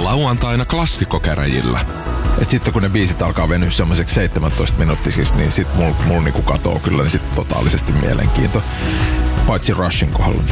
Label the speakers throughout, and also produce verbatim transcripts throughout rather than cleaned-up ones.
Speaker 1: Lauantaina klassikkokäräjillä.
Speaker 2: Et sitten kun ne biisit alkaa venyä semmoiseksi seitsemäntoista minuuttisiksi, niin sit mulla mul niinku katoo kyllä niin sit totaalisesti mielenkiinto. Paitsi Rushin kohdalla.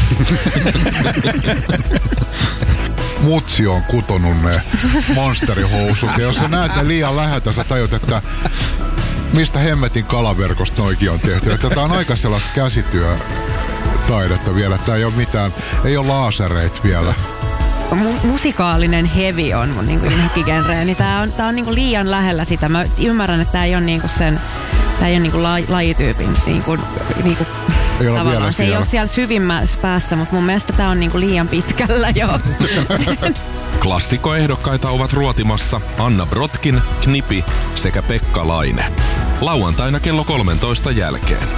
Speaker 3: Mutsi on kutonut ne monsterihousut. Ja jos sä näet ne liian läheltä, sä tajut, että mistä hemmetin kalaverkosta noikin on tehty. Että tää on aika sellaista käsityötaidetta vielä. Tää ei ole mitään, ei ole laasereita vielä.
Speaker 4: Mu- musikaalinen heavy on mun niinku inhokkigenre, niin tää on, tää on niinku liian lähellä sitä. Mä ymmärrän, että tää ei ole niinku sen, tää ei ole niinku la- lajityypin niinku, niinku
Speaker 3: ei ole vielä
Speaker 4: se
Speaker 3: siellä.
Speaker 4: ei ole siellä syvimmässä päässä, mutta mun mielestä tää on niinku liian pitkällä jo.
Speaker 1: Klassikkoehdokkaita ovat ruotimassa Anna Brotkin, Knipi sekä Pekka Laine. Lauantaina kello kolmentoista jälkeen.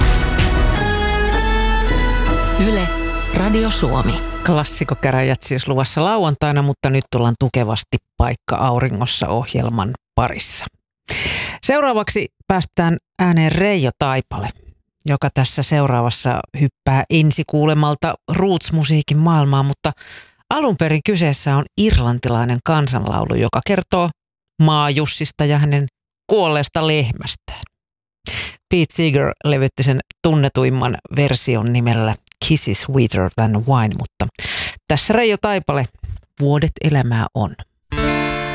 Speaker 5: Yle, Radio Suomi.
Speaker 6: Klassikkokäräjät siis luvassa lauantaina, mutta nyt tullaan tukevasti Paikka auringossa -ohjelman parissa. Seuraavaksi päästään ääneen Reijo Taipale, joka tässä seuraavassa hyppää ensikuulemalta roots-musiikin maailmaan, mutta alun perin kyseessä on irlantilainen kansanlaulu, joka kertoo Maajussista ja hänen kuolleesta lehmästään. Pete Seeger levytti sen tunnetuimman version nimellä Kiss is Sweeter Than Wine, mutta tässä Reijo Taipale, Vuodet elämää on.